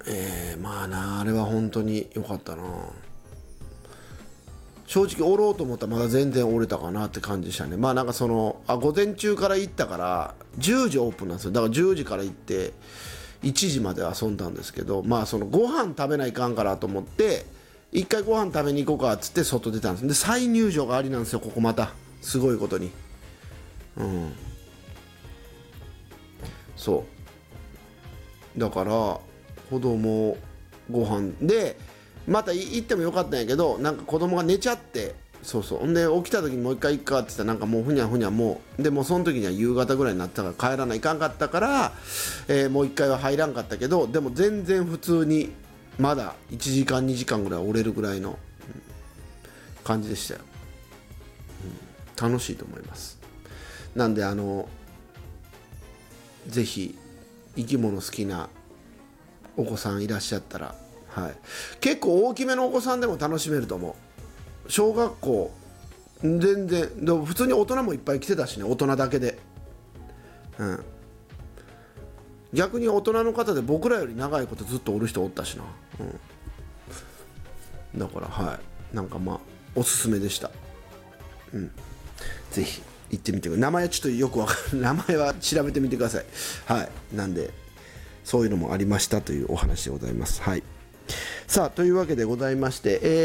まあな、あれは本当に良かったな。正直折ろうと思ったらまだ全然折れたかなって感じでしたね。まあなんか午前中から行ったから10時オープンなんですよ。だから10時から行って1時まで遊んだんですけど、まあご飯食べないかんからと思って一回ご飯食べに行こうかっつって外出たんです。で再入場がありなんですよ、ここまたすごいことに。そうだから子供ご飯でまた行ってもよかったんやけど、なんか子供が寝ちゃって、ほんで起きた時にもう一回行くかって言ったらなんかもうふにゃふにゃ、もうその時には夕方ぐらいになってたから帰らないかんかったから、もう一回は入らんかったけど、でも全然普通にまだ1時間2時間ぐらい折れるぐらいの、感じでしたよ。楽しいと思います。なんでぜひ生き物好きなお子さんいらっしゃったら、結構大きめのお子さんでも楽しめると思う。小学校全然でも普通に大人もいっぱい来てたしね、大人だけで。逆に大人の方で僕らより長いことずっとおる人おったしな。だからなんかまあおすすめでした。ぜひ行ってみてください。名前はちょっとよくわかる、名前は調べてみてください。なんでそういうのもありましたというお話でございます。さあというわけでございまして、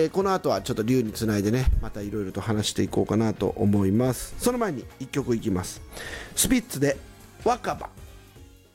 この後はちょっと龍につないでね、またいろいろと話していこうかなと思います。その前に1曲いきます。スピッツで若葉。